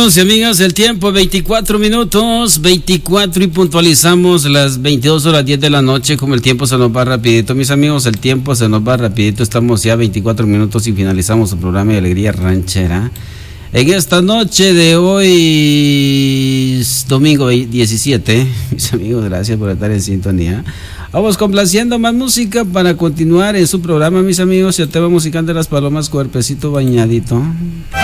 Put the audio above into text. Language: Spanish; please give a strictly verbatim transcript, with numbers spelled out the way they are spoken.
amigos y amigas, el tiempo veinticuatro minutos, veinticuatro y puntualizamos las veintidós horas diez de la noche. Como el tiempo se nos va rapidito, mis amigos, el tiempo se nos va rapidito. Estamos ya veinticuatro minutos y finalizamos el programa de Alegría Ranchera. En esta noche de hoy, domingo diecisiete, mis amigos, gracias por estar en sintonía. Vamos complaciendo más música para continuar en su programa, mis amigos. Y el tema musical de las palomas, Cuerpecito Bañadito.